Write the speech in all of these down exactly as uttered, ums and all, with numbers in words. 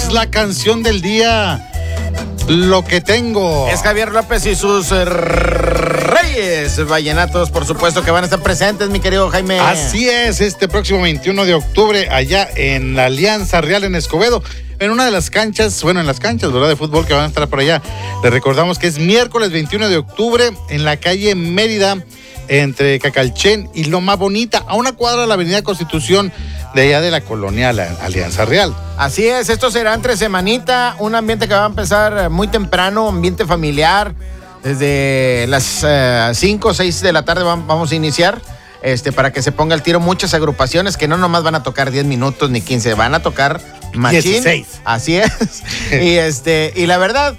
es la canción del día. Lo que tengo. Es Javier López y sus eh, Reyes Vallenatos, por supuesto, que van a estar presentes, mi querido Jaime. Así es, este próximo veintiuno de octubre, allá en la Alianza Real en Escobedo, en una de las canchas, bueno, en las canchas, ¿verdad?, de fútbol que van a estar por allá. Les recordamos que es miércoles veintiuno de octubre, en la calle Mérida, entre Cacalchen y Loma Bonita, a una cuadra de la avenida Constitución, de allá de la colonia la Alianza Real. Así es, esto será entre semanita, un ambiente que va a empezar muy temprano, ambiente familiar, desde las cinco o seis de la tarde vamos a iniciar, este, para que se ponga el tiro muchas agrupaciones que no nomás van a tocar diez minutos ni quince, van a tocar machín. dieciséis. Así es. y, este, y la verdad,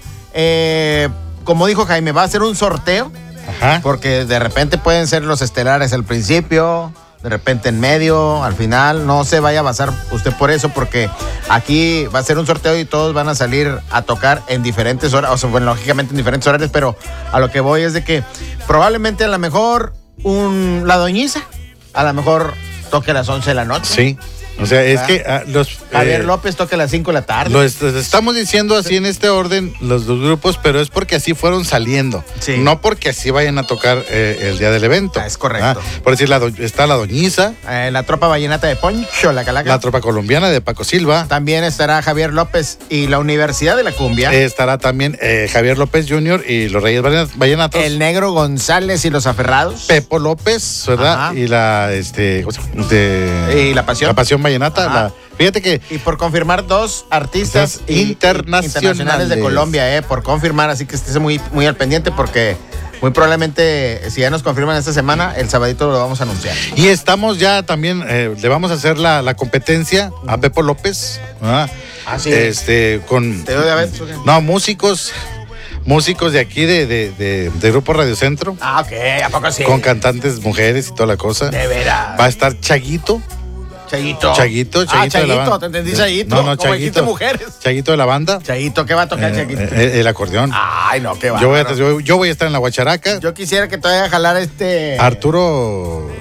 eh, como dijo Jaime, va a ser un sorteo. Ajá. Porque de repente pueden ser los estelares al principio, de repente en medio, al final. No se vaya a basar usted por eso, porque aquí va a ser un sorteo y todos van a salir a tocar en diferentes horas, o sea, bueno, lógicamente en diferentes horarios, pero a lo que voy es de que probablemente a lo mejor un, la doñiza, a lo mejor toque a las once de la noche. Sí. O sea, es que uh, los... Javier eh, López toca a las cinco de la tarde. Lo est- estamos diciendo así en este orden los dos grupos, pero es porque así fueron saliendo. Sí. No porque así vayan a tocar eh, el día del evento. Ah, es correcto. Ah, por decir, la do- está la Doñiza, Eh, la tropa vallenata de Poncho, la Calaca. la tropa colombiana de Paco Silva. También estará Javier López y la Universidad de la Cumbia. Eh, estará también eh, Javier López junior y los Reyes Vallen- Vallenatos. El Negro González y los Aferrados. Pepo López, ¿verdad? Ajá. Y la, este, ¿cómo se llama? De- Y la Pasión. La Pasión Vallenata. Ajá. La, fíjate que Y por confirmar dos artistas Artistas y- internacionales. internacionales de Colombia, eh, por confirmar, así que estés muy, muy al pendiente porque muy probablemente, si ya nos confirman esta semana, el sabadito lo vamos a anunciar. Y estamos ya también, eh, le vamos a hacer la, la competencia a Pepo López, ¿verdad? Ah, sí. Este, con... ¿Te doy diabetes o qué? No, músicos, músicos de aquí, de, de, de, de Grupo Radio Centro, Ah, ok, ¿a poco sí? con cantantes mujeres y toda la cosa. De veras. Va a estar Chaguito, Chaguito. Chaguito, Ah, Chaguito de la Chaguito, banda. te entendí Chaguito. No, no, Como dijiste Chaguito. mujeres. Chaguito de la banda. Chaguito, ¿qué va a tocar Eh, Chaguito? eh, el acordeón. Ay, no, qué va. yo, voy a, yo, yo voy a estar en la guacharaca. Yo quisiera que te vaya a jalar este... Arturo...